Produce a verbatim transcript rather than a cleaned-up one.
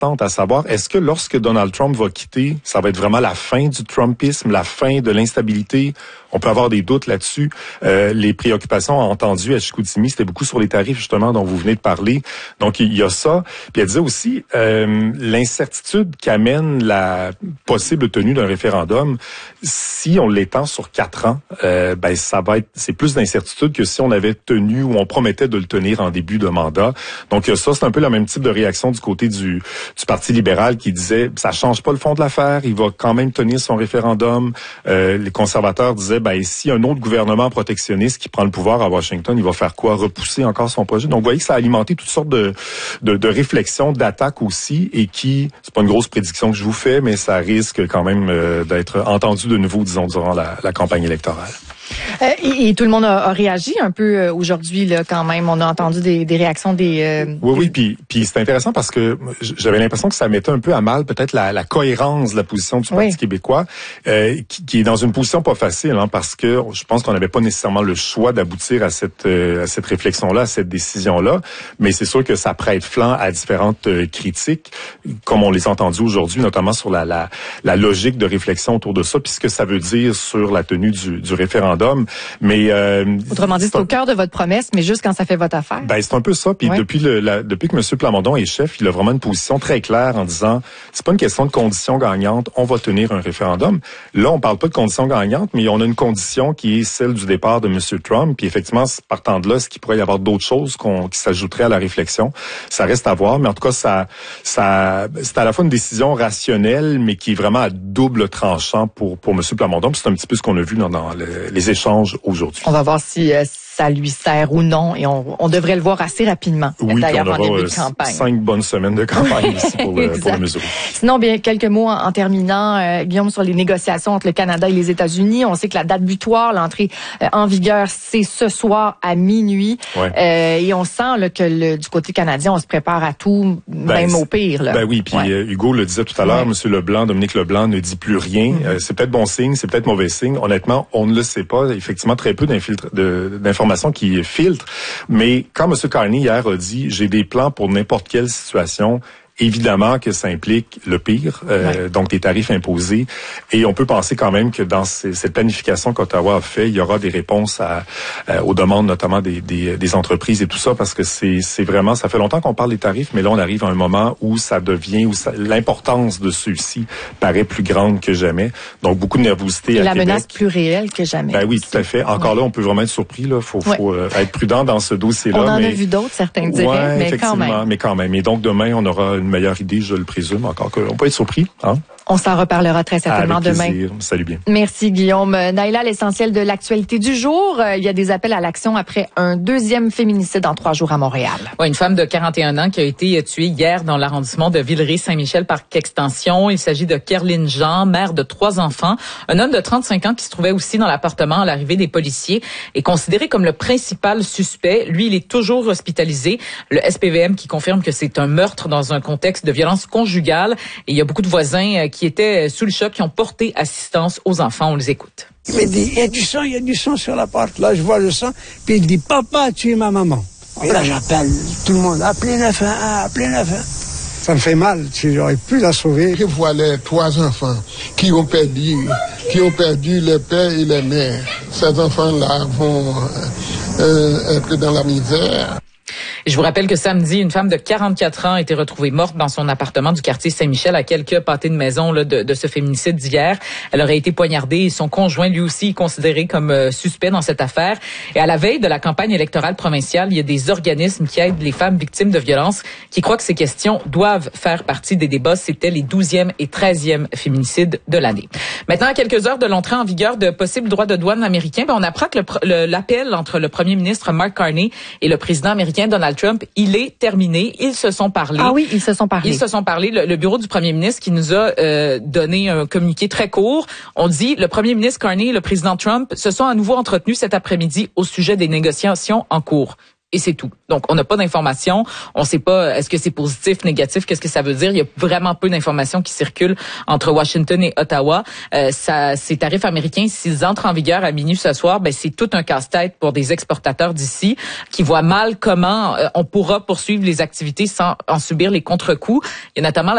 à savoir, est-ce que lorsque Donald Trump va quitter, ça va être vraiment la fin du Trumpisme, la fin de l'instabilité? On peut avoir des doutes là-dessus. Euh, les préoccupations entendues à Chicoutimi, c'était beaucoup sur les tarifs, justement, dont vous venez de parler. Donc, il y a ça. Puis elle disait aussi, euh, l'incertitude qu'amène la possible tenue d'un référendum, si on l'étend sur quatre ans, euh, ben ça va être, c'est plus d'incertitude que si on avait tenu ou on promettait de le tenir en début de mandat. Donc, ça, c'est un peu le même type de réaction du côté du du Parti libéral qui disait ça change pas le fond de l'affaire, il va quand même tenir son référendum. Euh, les conservateurs disaient ben si un autre gouvernement protectionniste qui prend le pouvoir à Washington, il va faire quoi? Repousser encore son projet. Donc vous voyez que ça a alimenté toutes sortes de de, de réflexions, d'attaques aussi, et qui, c'est pas une grosse prédiction que je vous fais, mais ça risque quand même euh, d'être entendu de nouveau, disons, durant la, la campagne électorale. Euh, et, et tout le monde a, a réagi un peu euh, aujourd'hui là quand même. On a entendu des, des réactions des. Euh, oui, des... oui, puis puis c'est intéressant parce que j'avais l'impression que ça mettait un peu à mal peut-être la, la cohérence de la position du Parti oui. québécois, euh, qui, qui est dans une position pas facile, hein, parce que je pense qu'on n'avait pas nécessairement le choix d'aboutir à cette euh, à cette réflexion-là, à cette décision-là. Mais c'est sûr que ça prête flanc à différentes euh, critiques, comme on les a entendues aujourd'hui, notamment sur la, la la logique de réflexion autour de ça, puis ce que ça veut dire sur la tenue du, du référendum. Mais euh, autrement dit, c'est au cœur de votre promesse, mais juste quand ça fait votre affaire. Ben c'est un peu ça. Puis ouais. depuis le la, depuis que M. Plamondon est chef, il a vraiment une position très claire en disant c'est pas une question de conditions gagnantes, on va tenir un référendum. Là, on parle pas de conditions gagnantes, mais on a une condition qui est celle du départ de M. Trump. Puis effectivement, partant de là, est-ce qu'il pourrait y avoir d'autres choses qu'on, qui s'ajouteraient à la réflexion? Ça reste à voir, mais en tout cas, ça ça c'est à la fois une décision rationnelle, mais qui est vraiment à double tranchant pour pour M. Plamondon. Puis c'est un petit peu ce qu'on a vu dans, dans le, les échanges aujourd'hui. On va voir si euh, ça lui sert ou non, et on, on devrait le voir assez rapidement. Oui, d'ailleurs, on aura en début de campagne. cinq bonnes semaines de campagne ici pour, euh, pour le Missouri. Sinon, bien quelques mots en, en terminant, euh, Guillaume, sur les négociations entre le Canada et les États-Unis. On sait que la date butoir, l'entrée euh, en vigueur, c'est ce soir à minuit. Ouais. Euh, et on sent là, que le, du côté canadien, on se prépare à tout, ben, même au pire. Là. Ben oui, puis ouais. euh, Hugo le disait tout à l'heure, ouais. M. Leblanc, Dominique Leblanc ne dit plus rien. Mm-hmm. Euh, c'est peut-être bon signe, c'est peut-être mauvais signe. Honnêtement, on ne le sait pas. Effectivement, très peu de, d'informations qui filtrent. Mais quand M. Carney hier a dit « j'ai des plans pour n'importe quelle situation », évidemment que ça implique le pire, euh, ouais. donc des tarifs imposés. Et on peut penser quand même que dans ces, cette planification qu'Ottawa a fait, il y aura des réponses à, à, aux demandes, notamment des, des, des entreprises et tout ça, parce que c'est, c'est vraiment, ça fait longtemps qu'on parle des tarifs, mais là on arrive à un moment où ça devient, où ça, l'importance de ceux-ci paraît plus grande que jamais. Donc beaucoup de nervosité et à la Québec. Menace plus réelle que jamais. Ben oui, tout à fait. Encore ouais. là, on peut vraiment être surpris. Là, faut, ouais. faut euh, être prudent dans ce dossier-là. On en mais... a vu d'autres, certains diraient, ouais, mais quand même. Mais quand même. Et donc demain, on aura une meilleure idée, je le présume, encore qu'on peut être surpris. Hein? On s'en reparlera très certainement Avec demain. Plaisir. Salut bien. Merci Guillaume. Naïla, l'essentiel de l'actualité du jour. Il y a des appels à l'action après un deuxième féminicide en trois jours à Montréal. Ouais, une femme de quarante et un ans qui a été tuée hier dans l'arrondissement de Villeray-Saint-Michel par extension. Il s'agit de Kerline Jean, mère de trois enfants. Un homme de trente-cinq ans qui se trouvait aussi dans l'appartement à l'arrivée des policiers est considéré comme le principal suspect. Lui, il est toujours hospitalisé. Le S P V M qui confirme que c'est un meurtre dans un contexte de violence conjugale. Et il y a beaucoup de voisins qui étaient sous le choc, qui ont porté assistance aux enfants. On les écoute. Il me dit, il y a du sang, il y a du sang sur la porte. Là, je vois le sang. Puis il dit, papa a tué ma maman. Et là, j'appelle tout le monde. Appelez neuf un un, appelez neuf un un. Ça me fait mal. J'aurais pu la sauver. Je vois les trois enfants qui ont perdu, qui ont perdu le père et la mère. Ces enfants-là vont euh, être dans la misère. Je vous rappelle que samedi, une femme de quarante-quatre ans a été retrouvée morte dans son appartement du quartier Saint-Michel, à quelques pâtés de maison là, de, de ce féminicide d'hier. Elle aurait été poignardée et son conjoint, lui aussi, considéré comme euh, suspect dans cette affaire. Et à la veille de la campagne électorale provinciale, il y a des organismes qui aident les femmes victimes de violences qui croient que ces questions doivent faire partie des débats. C'était les douzième et treizième féminicides de l'année. Maintenant, à quelques heures de l'entrée en vigueur de possibles droits de douane américains, ben, on apprend que le, le, l'appel entre le premier ministre Mark Carney et le président américain Donald Trump, il est terminé. Ils se sont parlé. Ah oui, ils se sont parlé. Ils se sont parlé. Le, le bureau du premier ministre qui nous a euh, donné un communiqué très court. On dit, le premier ministre Carney et le président Trump se sont à nouveau entretenus cet après-midi au sujet des négociations en cours. Et c'est tout. Donc, on n'a pas d'informations. On ne sait pas, est-ce que c'est positif, négatif, qu'est-ce que ça veut dire. Il y a vraiment peu d'informations qui circulent entre Washington et Ottawa. Euh, ça, ces tarifs américains, s'ils entrent en vigueur à minuit ce soir, ben c'est tout un casse-tête pour des exportateurs d'ici qui voient mal comment euh, on pourra poursuivre les activités sans en subir les contre-coups. Il y a notamment la